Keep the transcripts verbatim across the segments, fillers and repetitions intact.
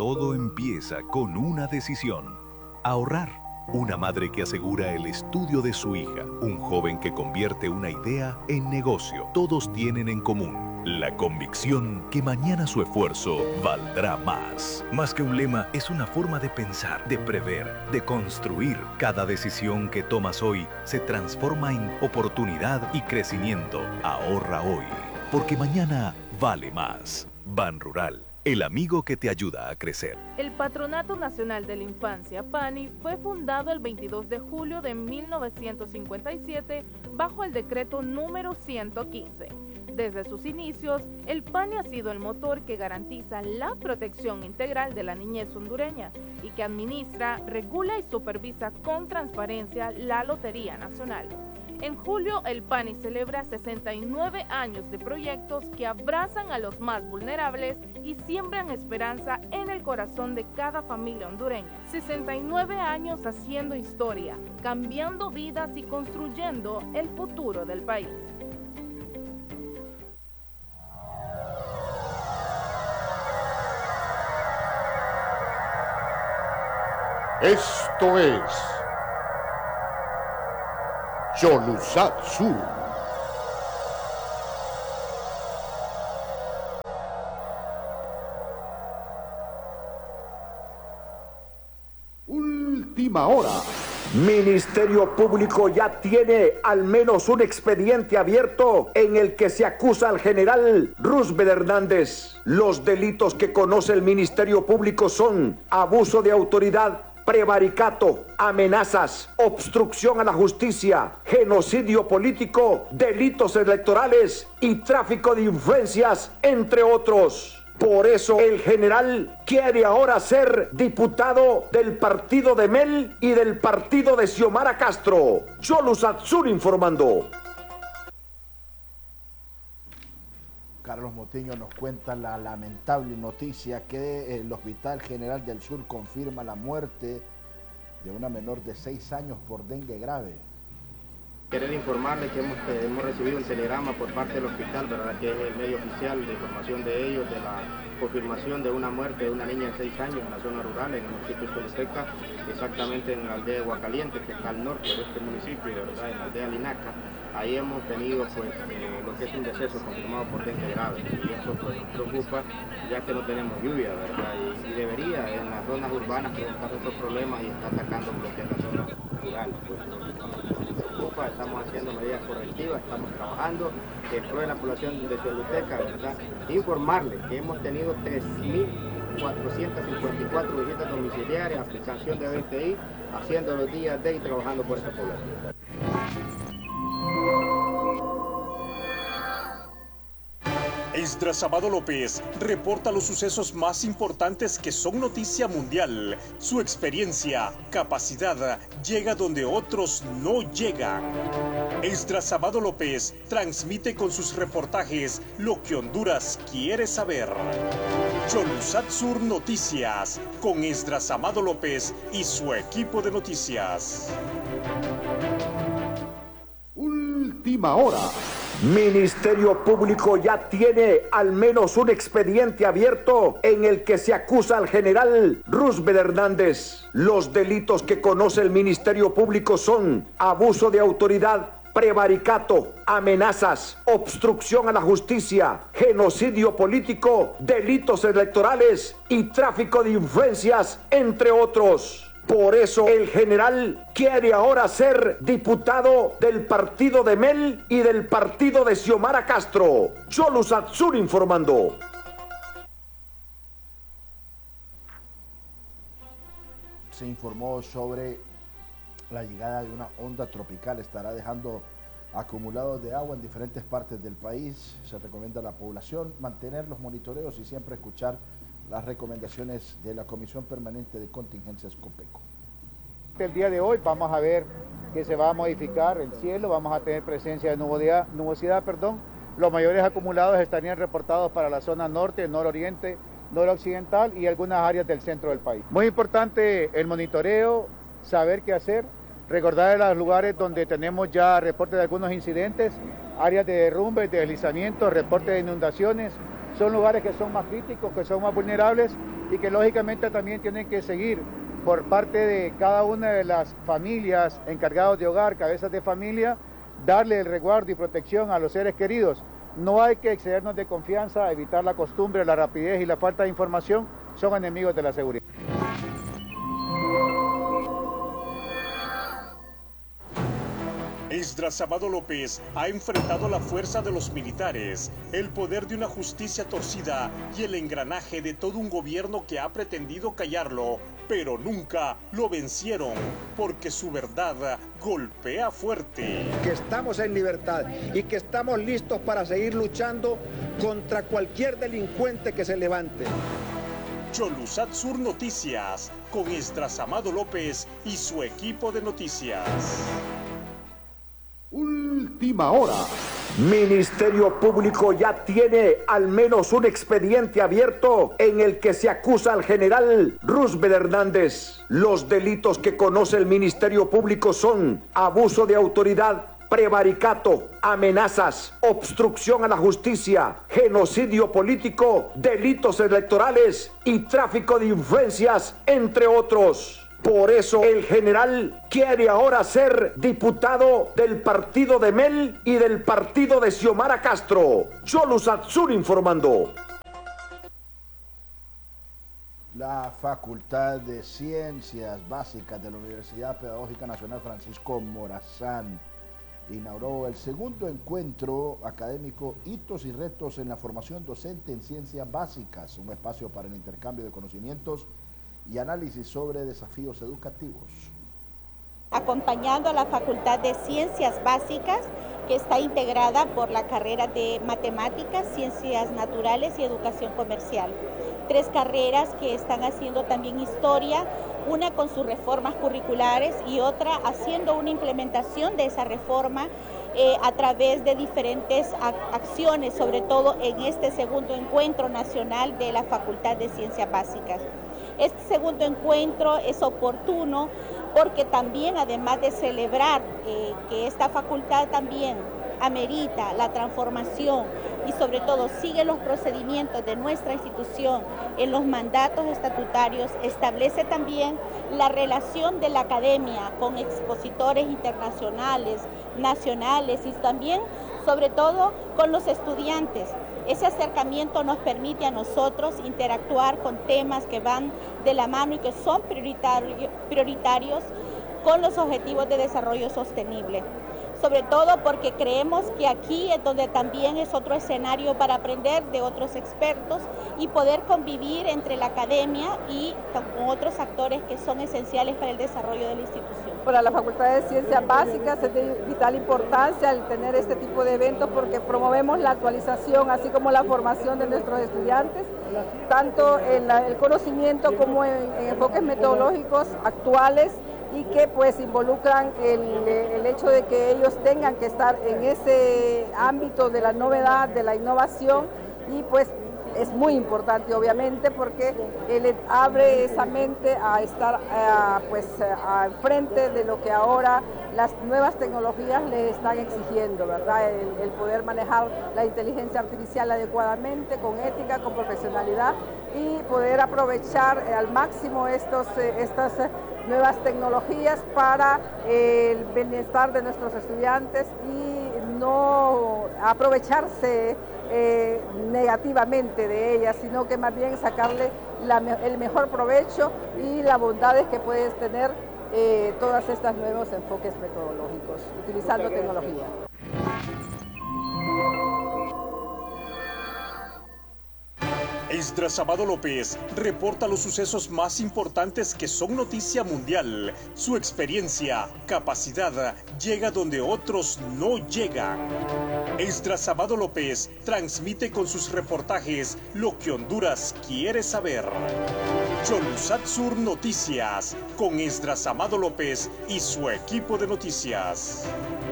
Todo empieza con una decisión: ahorrar. Una madre que asegura el estudio de su hija. Un joven que convierte una idea en negocio. Todos tienen en común la convicción que mañana su esfuerzo valdrá más. Más que un lema, es una forma de pensar, de prever, de construir. Cada decisión que tomas hoy se transforma en oportunidad y crecimiento. Ahorra hoy, porque mañana vale más. Banrural, el amigo que te ayuda a crecer. El Patronato Nacional de la Infancia, PANI, fue fundado el veintidós de julio de mil novecientos cincuenta y siete bajo el decreto número ciento quince. Desde sus inicios, el PANI ha sido el motor que garantiza la protección integral de la niñez hondureña y que administra, regula y supervisa con transparencia la Lotería Nacional. En julio, el PANI celebra sesenta y nueve años de proyectos que abrazan a los más vulnerables y siembran esperanza en el corazón de cada familia hondureña. sesenta y nueve años haciendo historia, cambiando vidas y construyendo el futuro del país. Esto es Yolusat Sur. Última hora. Ministerio Público ya tiene al menos un expediente abierto en el que se acusa al general Roosevelt Hernández. Los delitos que conoce el Ministerio Público son abuso de autoridad, prevaricato, amenazas, obstrucción a la justicia, genocidio político, delitos electorales y tráfico de influencias, entre otros. Por eso el general quiere ahora ser diputado del partido de Mel y del partido de Xiomara Castro. Yolusat Sur informando. Carlos Motiño nos cuenta la lamentable noticia que el Hospital General del Sur confirma la muerte de una menor de seis años por dengue grave. Querer informarles que hemos, que hemos recibido un telegrama por parte del hospital, ¿verdad?, que es el medio oficial de información de ellos, de la confirmación de una muerte de una niña de seis años en la zona rural, en el municipio de Choluteca, exactamente en la aldea de Guacaliente, que está al norte de este municipio, ¿verdad?, en la aldea Linaca. Ahí hemos tenido pues eh, lo que es un deceso confirmado por dengue grave, y esto pues nos preocupa ya que no tenemos lluvia, ¿verdad?, y, y debería en las zonas urbanas presentar estos problemas y está atacando lo que es la zona rural. Pues nos preocupa, estamos haciendo medidas correctivas, estamos trabajando en pro de la población de Choluteca, ¿verdad?, informarles que hemos tenido tres mil cuatrocientas cincuenta y cuatro visitas domiciliarias, aplicación de B T I, haciendo los días de y trabajando por esta población. Esdras Amado López reporta los sucesos más importantes que son noticia mundial. Su experiencia, capacidad, llega donde otros no llegan. Esdras Amado López transmite con sus reportajes lo que Honduras quiere saber. Yolusat Sur Noticias, con Esdras Amado López y su equipo de noticias. Última hora. Ministerio Público ya tiene al menos un expediente abierto en el que se acusa al general Roosevelt Hernández. Los delitos que conoce el Ministerio Público son abuso de autoridad, prevaricato, amenazas, obstrucción a la justicia, genocidio político, delitos electorales y tráfico de influencias, entre otros. Por eso el general quiere ahora ser diputado del partido de Mel y del partido de Xiomara Castro. Yolusat Sur informando. Se informó sobre la llegada de una onda tropical. Estará dejando acumulados de agua en diferentes partes del país. Se recomienda a la población mantener los monitoreos y siempre escuchar las recomendaciones de la Comisión Permanente de Contingencias COPECO. El día de hoy vamos a ver que se va a modificar el cielo, vamos a tener presencia de nubosidad, nubosidad, perdón. Los mayores acumulados estarían reportados para la zona norte, nororiente, noroccidental y algunas áreas del centro del país. Muy importante el monitoreo, saber qué hacer, recordar los lugares donde tenemos ya reportes de algunos incidentes, áreas de derrumbes, de deslizamientos, reportes de inundaciones. Son lugares que son más críticos, que son más vulnerables y que lógicamente también tienen que seguir por parte de cada una de las familias, encargados de hogar, cabezas de familia, darle el resguardo y protección a los seres queridos. No hay que excedernos de confianza, evitar la costumbre, la rapidez y la falta de información son enemigos de la seguridad. Esdras Amado López ha enfrentado la fuerza de los militares, el poder de una justicia torcida y el engranaje de todo un gobierno que ha pretendido callarlo, pero nunca lo vencieron, porque su verdad golpea fuerte. Que estamos en libertad y que estamos listos para seguir luchando contra cualquier delincuente que se levante. Cholusat Sur Noticias, con Esdras Amado López y su equipo de noticias. Última hora. Ministerio Público ya tiene al menos un expediente abierto en el que se acusa al general Roosevelt Hernández. Los delitos que conoce el Ministerio Público son abuso de autoridad, prevaricato, amenazas, obstrucción a la justicia, genocidio político, delitos electorales y tráfico de influencias, entre otros. Por eso el general quiere ahora ser diputado del partido de Mel y del partido de Xiomara Castro. Cholusat Sur informando. La Facultad de Ciencias Básicas de la Universidad Pedagógica Nacional Francisco Morazán inauguró el segundo encuentro académico Hitos y Retos en la Formación Docente en Ciencias Básicas, un espacio para el intercambio de conocimientos y análisis sobre desafíos educativos. Acompañando a la Facultad de Ciencias Básicas, que está integrada por la carrera de Matemáticas, Ciencias Naturales y Educación Comercial. Tres carreras que están haciendo también historia, una con sus reformas curriculares y otra haciendo una implementación de esa reforma eh, a través de diferentes acciones, sobre todo en este segundo encuentro nacional de la Facultad de Ciencias Básicas. Este segundo encuentro es oportuno porque también, además de celebrar eh, que esta facultad también amerita la transformación y sobre todo sigue los procedimientos de nuestra institución en los mandatos estatutarios, establece también la relación de la academia con expositores internacionales, nacionales y también, sobre todo, con los estudiantes. Ese acercamiento nos permite a nosotros interactuar con temas que van de la mano y que son prioritario, prioritarios con los objetivos de desarrollo sostenible. Sobre todo porque creemos que aquí es donde también es otro escenario para aprender de otros expertos y poder convivir entre la academia y con otros actores que son esenciales para el desarrollo de la institución. Para la Facultad de Ciencias Básicas es de vital importancia el tener este tipo de eventos porque promovemos la actualización así como la formación de nuestros estudiantes, tanto en la, el conocimiento como en, en enfoques metodológicos actuales y que pues involucran el, el hecho de que ellos tengan que estar en ese ámbito de la novedad, de la innovación y pues es muy importante obviamente porque él abre esa mente a estar a, pues al frente de lo que ahora las nuevas tecnologías le están exigiendo, ¿verdad? El, el poder manejar la inteligencia artificial adecuadamente, con ética, con profesionalidad y poder aprovechar al máximo estos, estas nuevas tecnologías para el bienestar de nuestros estudiantes y no aprovecharse eh, negativamente de ellas, sino que más bien sacarle la, el mejor provecho y las bondades que puedes tener eh, todas estas nuevos enfoques metodológicos, utilizando tecnología. Esdras Amado López reporta los sucesos más importantes que son noticia mundial. Su experiencia, capacidad, llega donde otros no llegan. Esdras Amado López transmite con sus reportajes lo que Honduras quiere saber. Cholusat Sur Noticias, con Esdras Amado López y su equipo de noticias.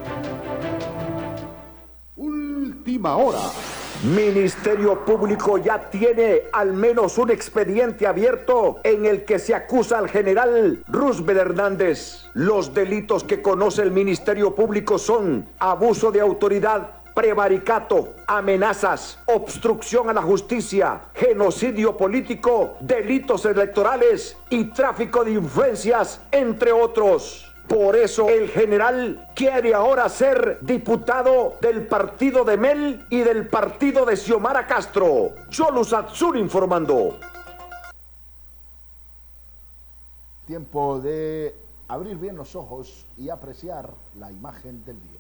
Última hora. Ministerio Público ya tiene al menos un expediente abierto en el que se acusa al general Roosevelt Hernández. Los delitos que conoce el Ministerio Público son abuso de autoridad, prevaricato, amenazas, obstrucción a la justicia, genocidio político, delitos electorales y tráfico de influencias, entre otros. Por eso el general quiere ahora ser diputado del partido de Mel y del partido de Xiomara Castro. Yolus Atsur informando. Tiempo de abrir bien los ojos y apreciar la imagen del día.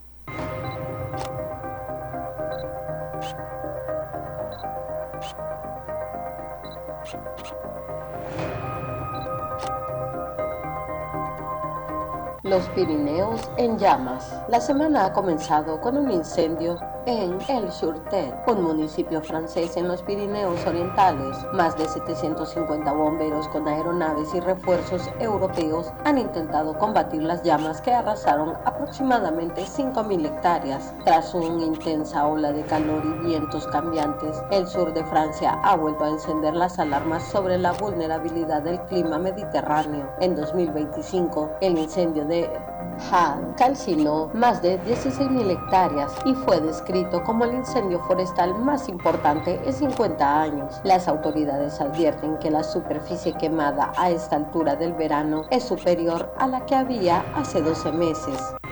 Los Pirineos en llamas. La semana ha comenzado con un incendio en El Surtet, un municipio francés en los Pirineos Orientales. Más de setecientos cincuenta bomberos con aeronaves y refuerzos europeos han intentado combatir las llamas que arrasaron aproximadamente cinco mil hectáreas. Tras una intensa ola de calor y vientos cambiantes, el sur de Francia ha vuelto a encender las alarmas sobre la vulnerabilidad del clima mediterráneo. En dos mil veinticinco, el incendio de Han calcinó más de dieciséis mil hectáreas y fue descrito como el incendio forestal más importante en cincuenta años. Las autoridades advierten que la superficie quemada a esta altura del verano es superior a la que había hace doce meses.